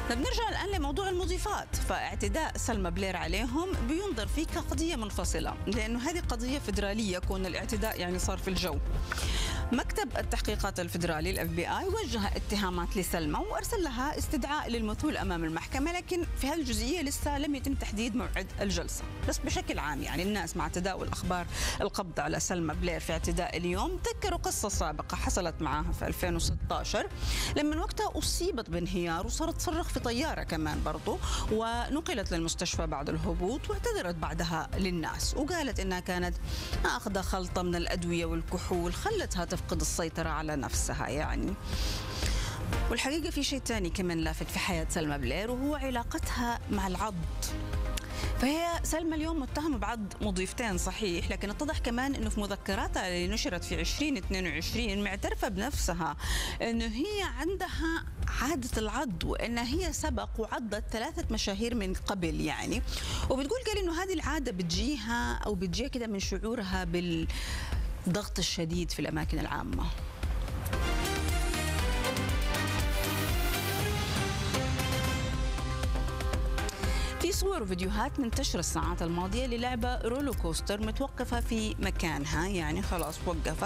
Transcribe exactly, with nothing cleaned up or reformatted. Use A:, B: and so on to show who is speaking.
A: طب نرجع الآن لموضوع المضيفات. فاعتداء سلمى بلير عليهم بينظر فيه كقضية منفصلة، لأنه هذه قضية فيدرالية، كون الاعتداء يعني صار في الجو. مكتب التحقيقات الفيدرالي الاف بي اي وجه اتهامات لسلمى وارسل لها استدعاء للمثول امام المحكمه، لكن في هذه الجزئيه لسه لم يتم تحديد موعد الجلسه. بس بشكل عام يعني الناس مع تداول اخبار القبض على سلمى بلير في اعتداء اليوم تذكروا قصه سابقه حصلت معها في ألفين وستة عشر، لما وقتها اصيبت بانهيار وصارت تصرخ في طياره كمان برضه، ونقلت للمستشفى بعد الهبوط، واعتذرت بعدها للناس وقالت انها كانت اخذه خلطه من الادويه والكحول خلتها تفقد السيطرة على نفسها يعني. والحقيقة في شيء ثاني كمان لافت في حياة سلمى بلير، وهو علاقتها مع العض. فهي سلمى اليوم متهمة بعض مضيفتين صحيح، لكن اتضح كمان انه في مذكراتها اللي نشرت في عشرين اثنين وعشرين معترفة بنفسها انه هي عندها عادة العض، وان هي سبق وعضت ثلاثة مشاهير من قبل يعني. وبتقول قال انه هذه العادة بتجيها او بتجيها كده من شعورها بال الضغط الشديد في الأماكن العامة. في صور وفيديوهات منتشرة الساعات الماضية للعبة رولو كوستر متوقفة في مكانها، يعني خلاص وقفت.